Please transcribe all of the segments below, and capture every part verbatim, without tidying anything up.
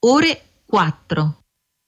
ore quattro.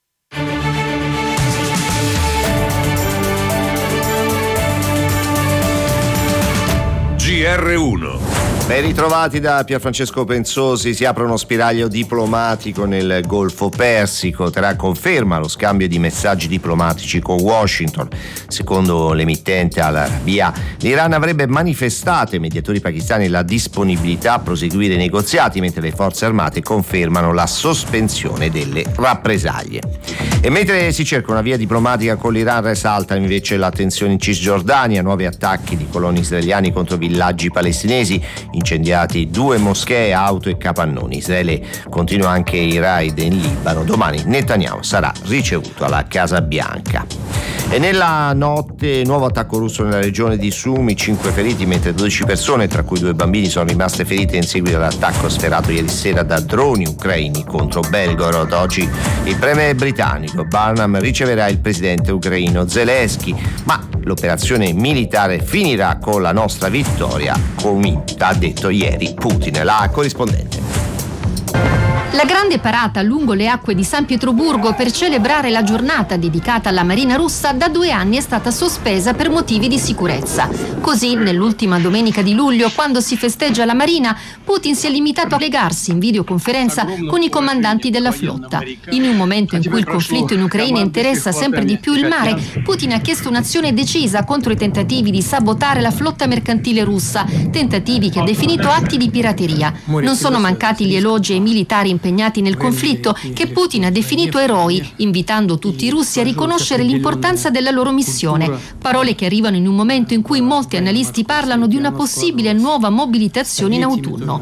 G R uno. Ben ritrovati da Pierfrancesco Pensosi. Si apre uno spiraglio diplomatico nel Golfo Persico. Terrà conferma lo scambio di messaggi diplomatici con Washington. Secondo l'emittente Al Arabiya, l'Iran avrebbe manifestato ai mediatori pakistani la disponibilità a proseguire i negoziati, mentre le forze armate confermano la sospensione delle rappresaglie. E mentre si cerca una via diplomatica con l'Iran, risalta invece la tensione in Cisgiordania, nuovi attacchi di coloni israeliani contro villaggi palestinesi, incendiati due moschee, auto e capannoni. Israele continua anche i raid in Libano. Domani Netanyahu sarà ricevuto alla Casa Bianca. E nella notte nuovo attacco russo nella regione di Sumy, cinque feriti mentre dodici persone, tra cui due bambini, sono rimaste ferite in seguito all'attacco sferato ieri sera da droni ucraini contro Belgorod. Oggi il premier britannico Barnum riceverà il presidente ucraino Zelensky, ma l'operazione militare finirà con la nostra vittoria, come ha detto ieri Putin. La corrispondente. La grande parata lungo le acque di San Pietroburgo per celebrare la giornata dedicata alla Marina russa da due anni è stata sospesa per motivi di sicurezza. Così, nell'ultima domenica di luglio, quando si festeggia la Marina, Putin si è limitato a legarsi in videoconferenza con i comandanti della flotta. In un momento in cui il conflitto in Ucraina interessa sempre di più il mare, Putin ha chiesto un'azione decisa contro i tentativi di sabotare la flotta mercantile russa, tentativi che ha definito atti di pirateria. Non sono mancati gli elogi ai militari impegnati nel conflitto, che Putin ha definito eroi, invitando tutti i russi a riconoscere l'importanza della loro missione. Parole che arrivano in un momento in cui molti analisti parlano di una possibile nuova mobilitazione in autunno.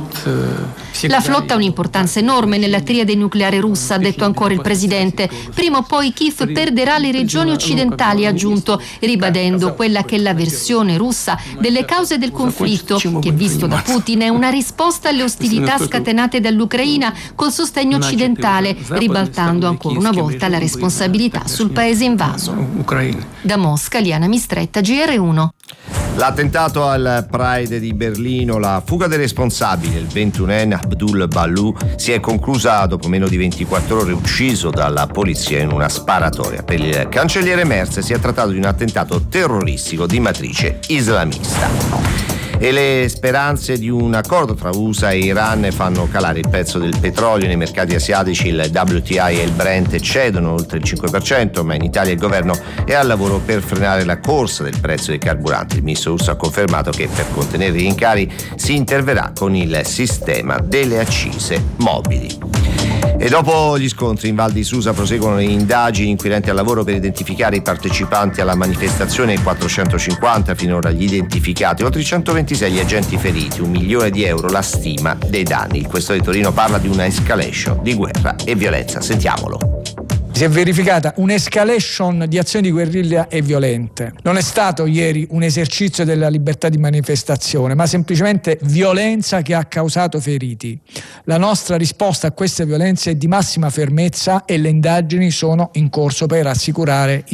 La flotta ha un'importanza enorme nella triade nucleare russa, ha detto ancora il presidente. Prima o poi Kiev perderà le regioni occidentali, ha aggiunto, ribadendo quella che è la versione russa delle cause del conflitto, che visto da Putin è una risposta alle ostilità scatenate dall'Ucraina col sostegno occidentale, ribaltando ancora una volta la responsabilità sul paese invaso. Da Mosca, Liana Mistretta, G R uno. L'attentato al Pride di Berlino, la fuga dei responsabili, il ventunenne Abdul Balou, si è conclusa dopo meno di ventiquattro ore, ucciso dalla polizia in una sparatoria. Per il cancelliere Merz si è trattato di un attentato terroristico di matrice islamista. E le speranze di un accordo tra U S A e Iran fanno calare il prezzo del petrolio. Nei mercati asiatici il W T I e il Brent cedono oltre il cinque per cento, ma in Italia il governo è al lavoro per frenare la corsa del prezzo dei carburanti. Il ministro russo ha confermato che per contenere i rincari si interverrà con il sistema delle accise mobili. E dopo gli scontri in Val di Susa proseguono le indagini inquirenti al lavoro per identificare i partecipanti alla manifestazione. Quattrocentocinquanta finora gli identificati, oltre centoventisei gli agenti feriti, un milione di euro la stima dei danni. Il questore di Torino parla di una escalation di guerra e violenza. Sentiamolo. Si è verificata un'escalation di azioni di guerriglia e violente. Non è stato ieri un esercizio della libertà di manifestazione, ma semplicemente violenza che ha causato feriti. La nostra risposta a queste violenze è di massima fermezza e le indagini sono in corso per assicurare